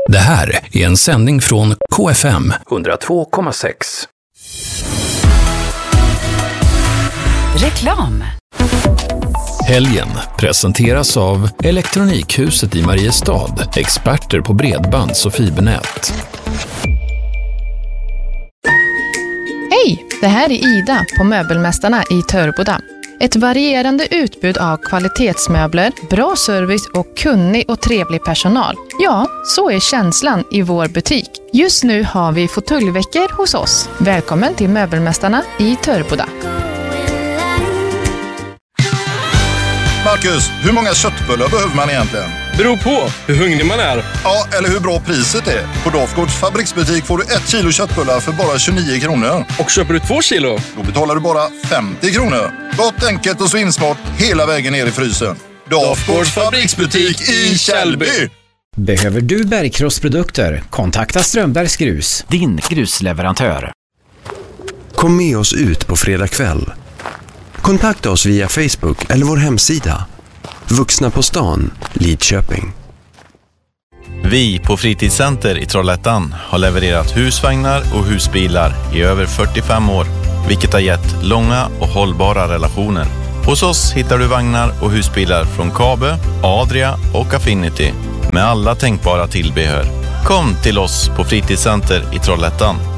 Det här är en sändning från KFM 102,6. Reklam. Helgen presenteras av Elektronikhuset i Mariestad, experter på bredbands- och fibernät. Hej, det här är Ida på Möbelmästarna i Töreboda. Ett varierande utbud av kvalitetsmöbler, bra service och kunnig och trevlig personal. Ja, så är känslan i vår butik. Just nu har vi fåtöljveckor hos oss. Välkommen till Möbelmästarna i Töreboda. Marcus, hur många köttbullar behöver man egentligen? Beror på hur hungrig man är. Ja, eller hur bra priset är. På Dafgårds fabriksbutik får du 1 kilo köttbullar för bara 29 kronor. Och köper du 2 kilo? Då betalar du bara 50 kronor. Gott, enkelt och svinsmart hela vägen ner i frysen. Dafgårds fabriksbutik i Källby. Behöver du bergkrossprodukter? Kontakta Strömbergs Grus, din grusleverantör. Kom med oss ut på fredag kväll. Kontakta oss via Facebook eller vår hemsida. Vuxna på stan, Lidköping. Vi på Fritidscenter i Trollhättan har levererat husvagnar och husbilar i över 45 år, vilket har gett långa och hållbara relationer. Hos oss hittar du vagnar och husbilar från Kabe, Adria och Affinity med alla tänkbara tillbehör. Kom till oss på Fritidscenter i Trollhättan.